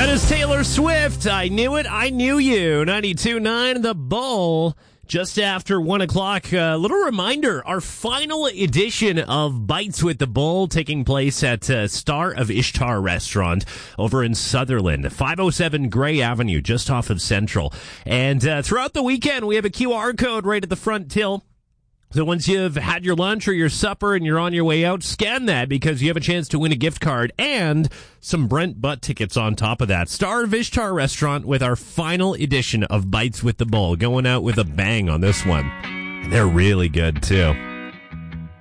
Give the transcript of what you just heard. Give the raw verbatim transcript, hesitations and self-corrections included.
That is Taylor Swift. I knew it. I knew you. ninety-two point nine The Bull. Just after one o'clock, a little reminder, our final edition of Bites with the Bull taking place at uh, Star of Ishtar Restaurant over in Sutherland, five oh seven Gray Avenue, just off of Central. And uh, throughout the weekend, we have a Q R code right at the front till. So once you've had your lunch or your supper and you're on your way out, scan that because you have a chance to win a gift card and some Brent Butt tickets on top of that. Star of Ishtar Restaurant with our final edition of Bites with the Bull. Going out with a bang on this one. They're really good, too.